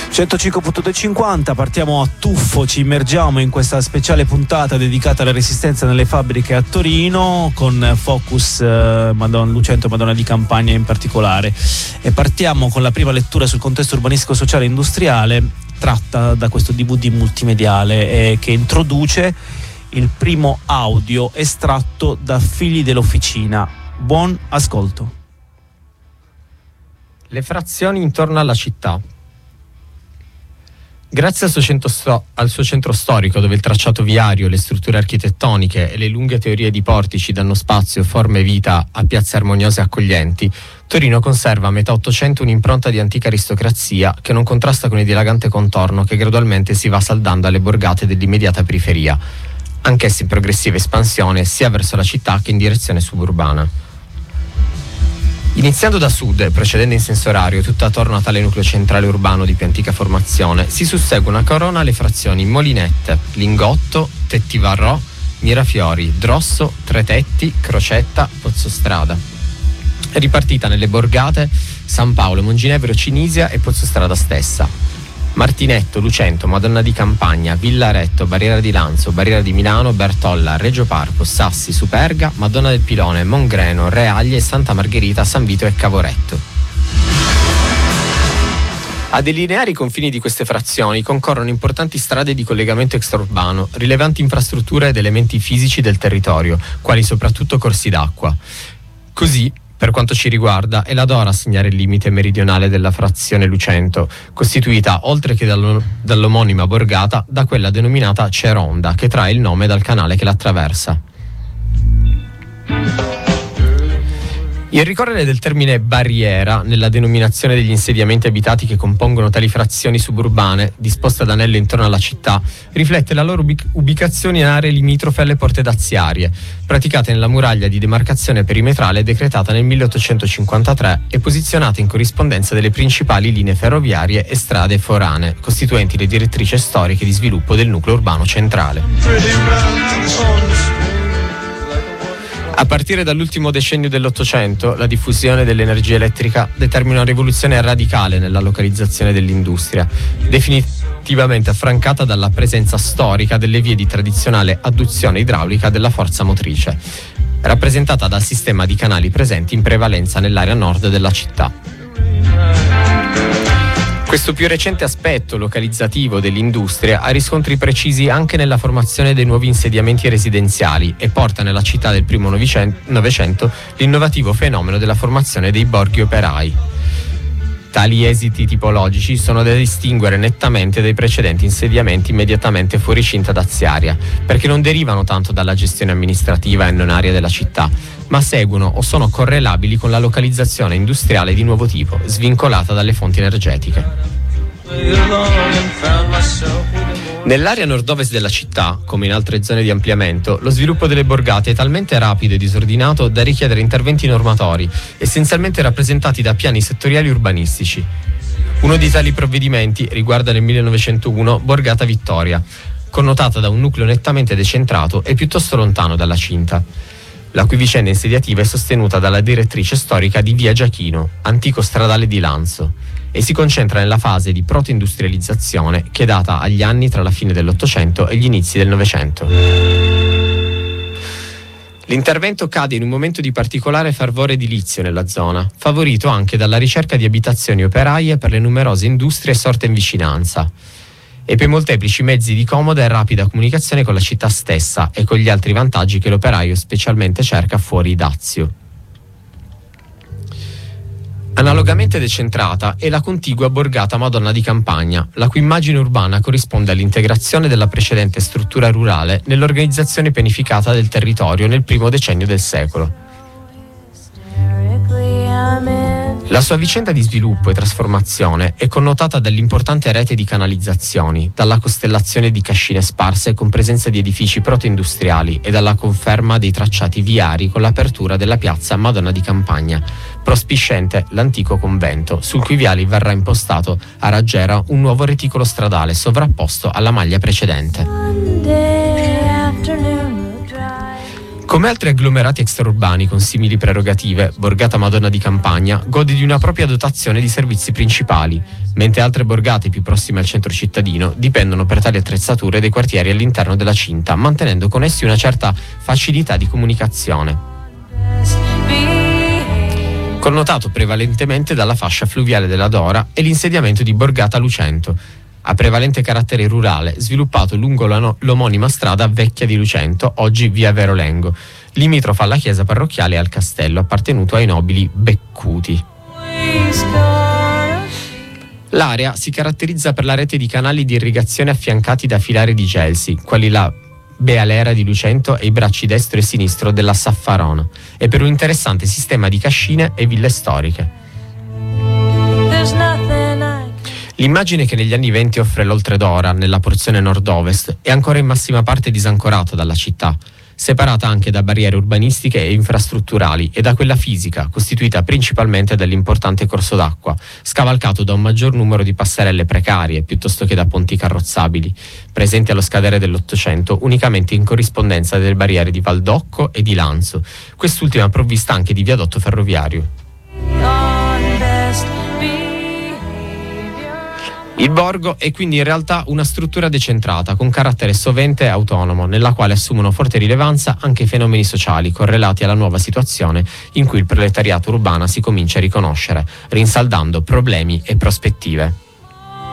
105.250, partiamo a tuffo, ci immergiamo in questa speciale puntata dedicata alla resistenza nelle fabbriche a Torino, con focus Lucento e Madonna di Campagna in particolare, e partiamo con la prima lettura sul contesto urbanistico sociale e industriale tratta da questo DVD multimediale che introduce il primo audio estratto da Figli dell'Officina. Buon ascolto. Le frazioni intorno alla città. Grazie al suo centro storico, dove il tracciato viario, le strutture architettoniche e le lunghe teorie di portici danno spazio, forma e vita a piazze armoniose e accoglienti, Torino conserva a metà Ottocento un'impronta di antica aristocrazia che non contrasta con il dilagante contorno che gradualmente si va saldando alle borgate dell'immediata periferia, anch'esse in progressiva espansione sia verso la città che in direzione suburbana. Iniziando da sud e procedendo in senso orario tutto attorno a tale nucleo centrale urbano di più antica formazione, si susseguono a corona le frazioni Molinette, Lingotto, Tettivarrò, Mirafiori, Drosso, Tretetti, Crocetta, Pozzostrada. È ripartita nelle borgate San Paolo, Monginevro, Cinisia e Pozzostrada stessa. Martinetto, Lucento, Madonna di Campagna, Villaretto, Barriera di Lanzo, Barriera di Milano, Bertolla, Reggio Parco, Sassi, Superga, Madonna del Pilone, Mongreno, Reaglie, Santa Margherita, San Vito e Cavoretto. A delineare i confini di queste frazioni concorrono importanti strade di collegamento extraurbano, rilevanti infrastrutture ed elementi fisici del territorio, quali soprattutto corsi d'acqua. Così, per quanto ci riguarda, è la Dora a segnare il limite meridionale della frazione Lucento, costituita, oltre che dall'omonima borgata, da quella denominata Ceronda, che trae il nome dal canale che la attraversa. Il ricorrere del termine barriera nella denominazione degli insediamenti abitati che compongono tali frazioni suburbane, disposte ad anello intorno alla città, riflette la loro ubicazione in aree limitrofe alle porte daziarie, praticate nella muraglia di demarcazione perimetrale decretata nel 1853 e posizionate in corrispondenza delle principali linee ferroviarie e strade foranee, costituenti le direttrici storiche di sviluppo del nucleo urbano centrale. A partire dall'ultimo decennio dell'Ottocento, la diffusione dell'energia elettrica determina una rivoluzione radicale nella localizzazione dell'industria, definitivamente affrancata dalla presenza storica delle vie di tradizionale adduzione idraulica della forza motrice, rappresentata dal sistema di canali presenti in prevalenza nell'area nord della città. Questo più recente aspetto localizzativo dell'industria ha riscontri precisi anche nella formazione dei nuovi insediamenti residenziali e porta nella città del primo Novecento l'innovativo fenomeno della formazione dei borghi operai. Tali esiti tipologici sono da distinguere nettamente dai precedenti insediamenti immediatamente fuori cinta daziaria, perché non derivano tanto dalla gestione amministrativa e non aria della città, ma seguono o sono correlabili con la localizzazione industriale di nuovo tipo, svincolata dalle fonti energetiche. Nell'area nord-ovest della città, come in altre zone di ampliamento, lo sviluppo delle borgate è talmente rapido e disordinato da richiedere interventi normatori, essenzialmente rappresentati da piani settoriali urbanistici. Uno di tali provvedimenti riguarda nel 1901 Borgata Vittoria, connotata da un nucleo nettamente decentrato e piuttosto lontano dalla cinta, la cui vicenda insediativa è sostenuta dalla direttrice storica di Via Giachino, antico stradale di Lanzo, e si concentra nella fase di proto-industrializzazione che è data agli anni tra la fine dell'Ottocento e gli inizi del Novecento. L'intervento cade in un momento di particolare fervore edilizio nella zona, favorito anche dalla ricerca di abitazioni operaie per le numerose industrie sorte in vicinanza e per i molteplici mezzi di comoda e rapida comunicazione con la città stessa e con gli altri vantaggi che l'operaio specialmente cerca fuori Dazio. Analogamente decentrata è la contigua borgata Madonna di Campagna, la cui immagine urbana corrisponde all'integrazione della precedente struttura rurale nell'organizzazione pianificata del territorio nel primo decennio del secolo. La sua vicenda di sviluppo e trasformazione è connotata dall'importante rete di canalizzazioni, dalla costellazione di cascine sparse con presenza di edifici proto-industriali e dalla conferma dei tracciati viari con l'apertura della piazza Madonna di Campagna, prospiscente l'antico convento, sul cui viale verrà impostato a Raggera un nuovo reticolo stradale sovrapposto alla maglia precedente. Come altri agglomerati extraurbani con simili prerogative, Borgata Madonna di Campagna gode di una propria dotazione di servizi principali, mentre altre borgate più prossime al centro cittadino dipendono per tali attrezzature dai quartieri all'interno della cinta, mantenendo con essi una certa facilità di comunicazione. Connotato prevalentemente dalla fascia fluviale della Dora e l'insediamento di Borgata Lucento, a prevalente carattere rurale, sviluppato lungo l'omonima strada Vecchia di Lucento, oggi via Verolengo, limitrofa alla chiesa parrocchiale e al castello appartenuto ai nobili Beccuti. L'area si caratterizza per la rete di canali di irrigazione affiancati da filari di gelsi, quali la Bealera di Lucento e i bracci destro e sinistro della Saffarona, e per un interessante sistema di cascine e ville storiche. L'immagine che negli anni '20 offre l'Oltredora, nella porzione nord-ovest, è ancora in massima parte disancorata dalla città, separata anche da barriere urbanistiche e infrastrutturali e da quella fisica, costituita principalmente dall'importante corso d'acqua, scavalcato da un maggior numero di passerelle precarie piuttosto che da ponti carrozzabili, presenti allo scadere dell'Ottocento unicamente in corrispondenza delle barriere di Valdocco e di Lanzo, quest'ultima provvista anche di viadotto ferroviario. Il borgo è quindi in realtà una struttura decentrata, con carattere sovente autonomo, nella quale assumono forte rilevanza anche i fenomeni sociali correlati alla nuova situazione in cui il proletariato urbano si comincia a riconoscere, rinsaldando problemi e prospettive.